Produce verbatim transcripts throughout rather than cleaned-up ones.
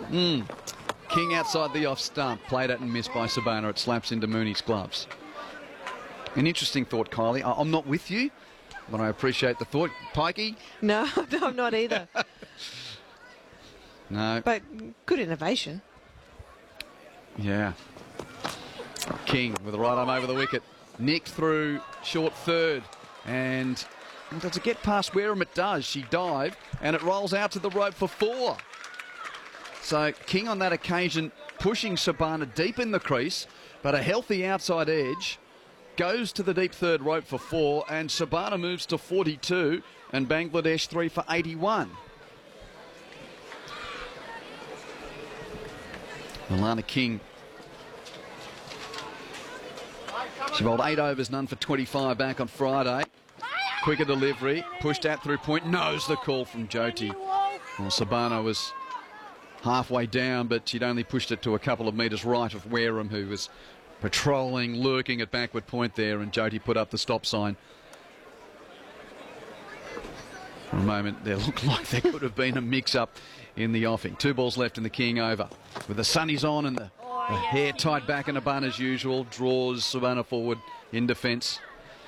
Mm. King outside the off stump. Played it and missed by Sabana. It slaps into Mooney's gloves. An interesting thought, Kylie. I I'm not with you, but I appreciate the thought. Pikey? No, no, I'm not either. No. But good innovation. Yeah. King with the right arm over the wicket. Nicked through short third. And does it get past Wareham? It does. She dived and it rolls out to the rope for four. So King on that occasion pushing Sabana deep in the crease, but a healthy outside edge goes to the deep third rope for four, and Sabana moves to forty-two and Bangladesh three for eighty-one. Alana King. She bowled eight overs, none for twenty-five back on Friday. Quicker delivery, pushed out through point, knows the call from Jyoti. Well, Sabana was halfway down, but she'd only pushed it to a couple of metres right of Wareham, who was patrolling, lurking at backward point there, and Jyoti put up the stop sign. For a moment, there looked like there could have been a mix-up in the offing. Two balls left in the King over. With the sunnies on and the, the hair tied back in a bun as usual, draws Sabana forward in defence.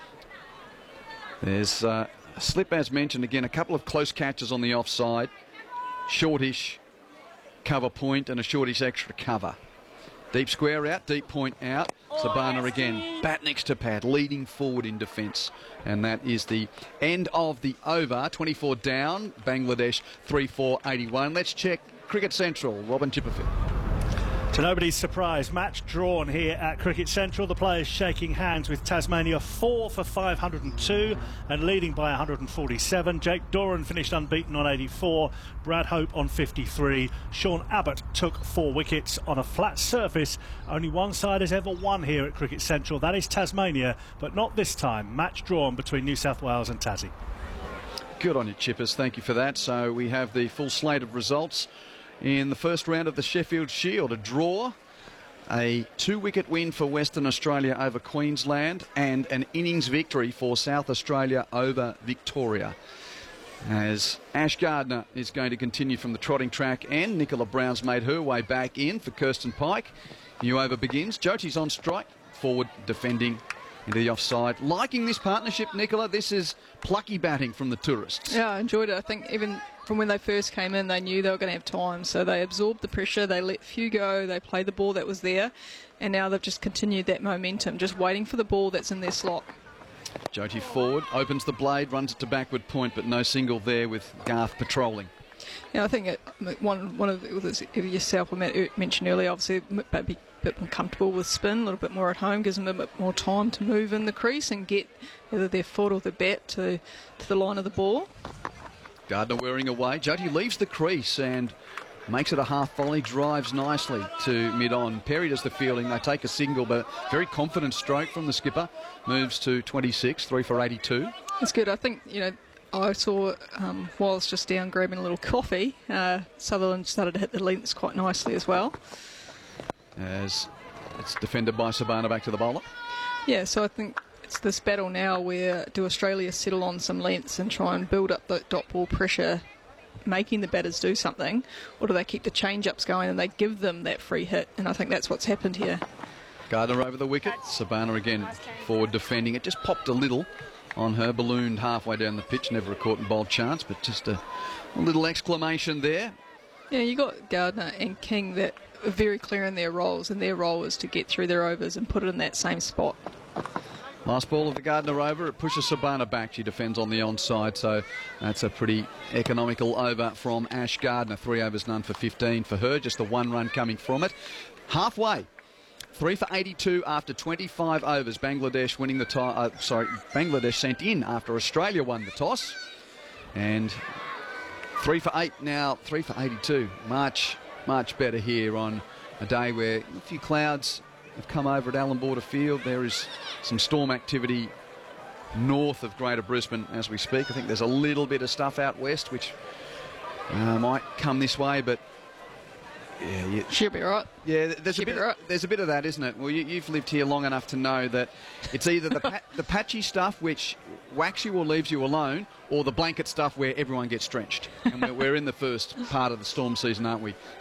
There's uh, a slip as mentioned. Again, a couple of close catches on the offside. Shortish cover point and a shortish extra cover. Deep square out, deep point out. Sabana again, bat next to pad, leading forward in defence. And that is the end of the over. twenty-four down, Bangladesh three four eighty-one. Let's check Cricket Central. Robin Chipperfield. To nobody's surprise, match drawn here at Cricket Central. The players shaking hands with Tasmania, four for five hundred two and leading by one hundred forty-seven. Jake Doran finished unbeaten on eighty-four. Brad Hope on fifty-three. Sean Abbott took four wickets on a flat surface. Only one side has ever won here at Cricket Central. That is Tasmania, but not this time. Match drawn between New South Wales and Tassie. Good on you, Chippers. Thank you for that. So we have the full slate of results in the first round of the Sheffield Shield. A draw, a two-wicket win for Western Australia over Queensland, and an innings victory for South Australia over Victoria. As Ash Gardner is going to continue from the trotting track, and Nicola Brown's made her way back in for Kirsten Pike. New over begins. Jyoti's on strike, forward defending into the offside. Liking this partnership, Nicola. This is plucky batting from the tourists. Yeah, I enjoyed it. I think even from when they first came in, they knew they were going to have time, so they absorbed the pressure, they let few go, they played the ball that was there, and now they've just continued that momentum, just waiting for the ball that's in their slot. Jyoti forward, opens the blade, runs it to backward point, but no single there with Garth patrolling. Yeah, I think it, one one of the, yourself mentioned earlier, obviously a bit, bit more comfortable with spin, a little bit more at home, gives them a bit more time to move in the crease and get either their foot or their bat to, to the line of the ball. Gardner wearing away. Jyoti leaves the crease and makes it a half volley, drives nicely to mid-on. Perry does the fielding. They take a single, but very confident stroke from the skipper. Moves to twenty-six, three for eighty-two. It's good. I think, you know, I saw um, Wallace just down grabbing a little coffee. Uh, Sutherland started to hit the lengths quite nicely as well. As it's defended by Sabana back to the bowler. Yeah, so I think it's this battle now where do Australia settle on some lengths and try and build up the dot ball pressure, making the batters do something, or do they keep the change-ups going and they give them that free hit? And I think that's what's happened here. Gardner over the wicket. Sabana again forward defending. It just popped a little on her, ballooned halfway down the pitch. Never a caught and bowled chance, but just a, a little exclamation there. Yeah, you got Gardner and King that are very clear in their roles, and their role is to get through their overs and put it in that same spot. Last ball of the Gardner over, it pushes Sabana back. She defends on the onside, so that's a pretty economical over from Ash Gardner. Three overs, none for fifteen for her, just the one run coming from it. Halfway, three for eighty-two after twenty-five overs. Bangladesh winning the tie. Uh, sorry, Bangladesh sent in after Australia won the toss, and three for eight now. Three for eighty-two. Much, much better here on a day where a few clouds have come over at Allan Border Field. There is some storm activity north of Greater Brisbane as we speak. I think there's a little bit of stuff out west which uh, might come this way, but yeah, you, she'll be right. Yeah, there's she'll a bit. Right. There's a bit of that, isn't it? Well, you, you've lived here long enough to know that it's either the pa the patchy stuff which whacks you or leaves you alone, or the blanket stuff where everyone gets drenched. And we're, we're in the first part of the storm season, aren't we?